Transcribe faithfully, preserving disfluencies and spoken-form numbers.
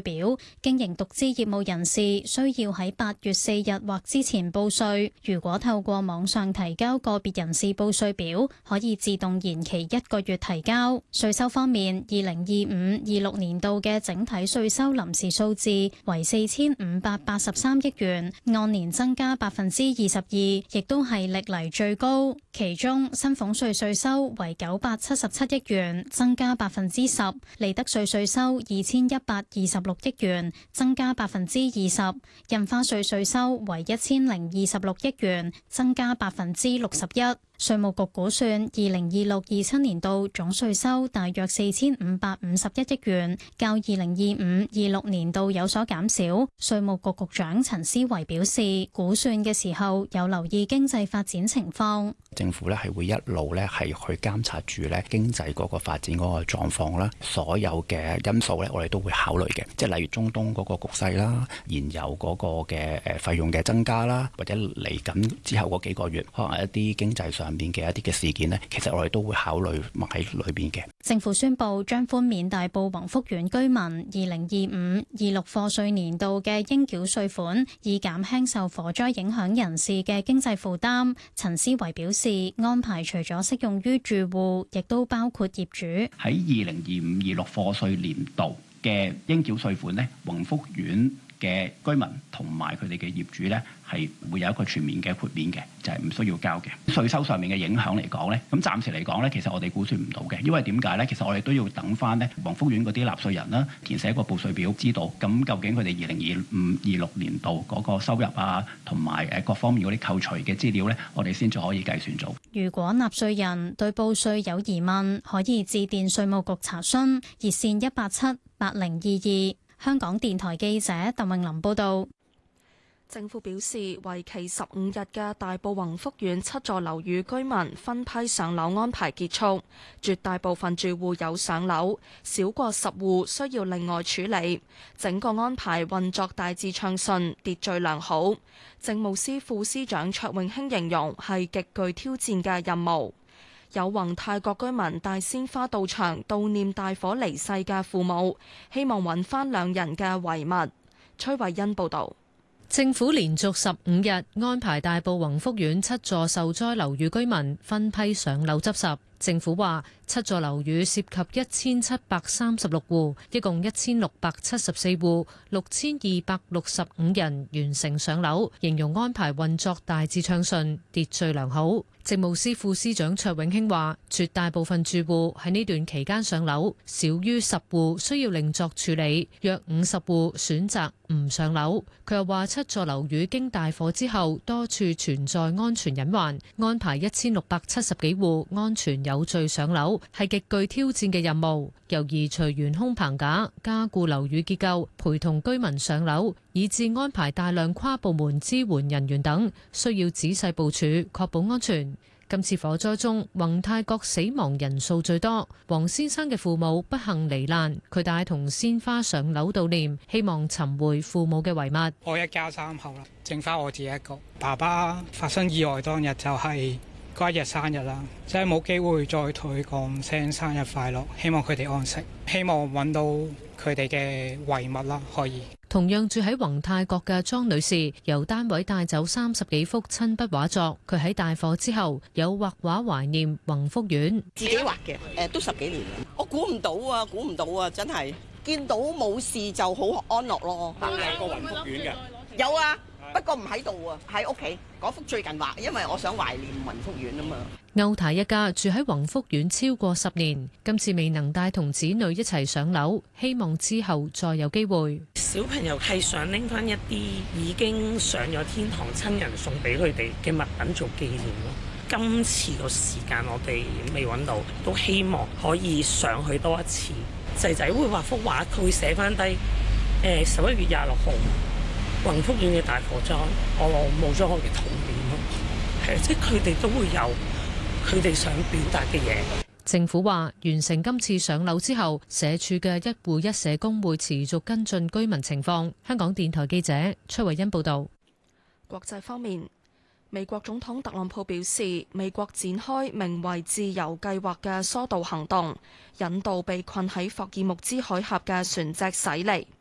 表，經營獨資業務人士需要喺八月四日或之前報稅。如果透過網上提交個別人士報稅表，可以自動延期一個月提交。稅收方面，二零二五、二六年度嘅整體稅收臨時數字為四千五百八十三億元，按年增加百分之二十二，亦都係歷嚟最高。其中，薪俸稅稅收為九百七十七億元，增加百分之十；利得稅稅收二千一百二十六億元，增加百分之二十；印花稅稅收為一千零二十六億元，增加百分之六十一。稅務局估算，二零二六二七年度總稅收大約四千五百五十一億元，較二零二五二六年度有所減少。稅務局局長陳思維表示，估算嘅時候有留意經濟發展情況。 政府咧係會一路咧係去監察住咧經濟嗰個發展嗰個狀況啦，所有嘅因素咧我哋都會考慮嘅，即係例如中東嗰個局勢啦、燃油嗰個嘅誒費用嘅增加啦，或者嚟緊之後嗰幾個月可能一啲經濟上面嘅一啲嘅事件呢，其實我哋都會考慮埋喺裏邊嘅。 政府宣布將寬免大埔宏福苑居民二零二五、二六課稅年度嘅應繳稅款，以減輕受火災影響人士嘅經濟負擔。陳思維表示，安排除咗適用於住戶，亦都包括業主。 喺二零二五、二六課稅年度嘅應繳稅款呢，宏福苑嘅居民同埋佢哋嘅業主呢，係會有一個全面嘅豁免嘅，就係唔需要交嘅。稅收上面嘅影響嚟講呢，咁暫時嚟講呢，其實我哋估算唔到嘅，因為點解呢？其實我哋都要等翻呢宏福苑嗰啲納稅人啦，填寫個報稅表，知道咁究竟佢哋二零二五、二六年度嗰個收入啊，同埋誒各方面嗰啲扣除嘅資料呢，我哋先至可以計算做。 如果納稅人對報稅有疑問，可以致電稅務局查詢，熱線一八七八零二二。香港電台記者鄧穎琳報道。 政府表示，為期十五日嘅大埔宏福苑七座樓宇居民分批上樓安排結束，絕大部分住戶有上樓，少過十戶需要另外處理。整個安排運作大致暢順，秩序良好。政務司副司長卓永興形容係極具挑戰嘅任務。有宏泰閣居民帶鮮花到場悼念大火離世嘅父母，希望揾翻兩人嘅遺物。崔慧欣報導。 政府連續十五日安排大埔宏福苑七座受災樓宇居民分批上樓執拾。政府話，七座樓宇涉及一千七百三十六戶，一共一千六百七十四戶，六千二百六十五人完成上樓，形容安排運作大致暢順，秩序良好。政務司副司長卓永興話，絕大部分住戶喺呢段期間上樓，少於十戶需要另作處理，約五十戶選擇唔上樓。佢又話，七座樓宇經大火之後，多處存在安全隱患，安排一千六百七十幾戶安全有序上樓，係極具挑戰嘅任務。由移除懸空棚架、加固樓宇結構、陪同居民上樓，以至安排大量跨部門支援人員等，需要仔細部署，確保安全。今次火災中，宏泰閣死亡人數最多。黃先生嘅父母不幸罹難，佢帶同鮮花上樓悼念，希望尋回父母嘅遺物。 我一家三口啦，剩翻我自己一個。爸爸發生意外當日就係嗰一日生日啦，真係冇機會再同佢講聲生日快樂，希望佢哋安息，希望揾到佢哋嘅遺物啦，可以。 同樣住喺宏泰閣嘅莊女士，由單位帶走三十幾幅親筆畫作。佢喺大火之後有畫畫懷念宏福苑， 自己畫嘅，誒都十幾年啦。我估唔到啊，估唔到啊，真係見到冇事就好安樂咯。 有個宏福苑嘅， 有啊，不過唔喺度啊，喺屋企嗰幅最近畫，因為我想懷念宏福苑啊嘛。 歐太一家住喺宏福苑超過十年，今次未能帶同子女一齊上樓，希望之後再有機會。 小朋友係想拎翻一啲已經上咗天堂親人送俾佢哋嘅物品做紀念咯。今次個時間我哋未揾到，都希望可以上去多一次。仔仔會畫幅畫，佢會寫翻低誒十一月廿六號宏福苑嘅大火災，我冇咗我嘅童年咯。係即係佢哋都會有佢哋想表達嘅嘢。 政府話完成今次上樓之後，社署嘅一戶一社工會持續跟進居民情況。香港電台記者崔慧欣報道。 國際方面，美國總統特朗普表示，美國展開名為自由計劃嘅疏導行動，引導被困喺霍爾木茲海峽嘅船隻駛離。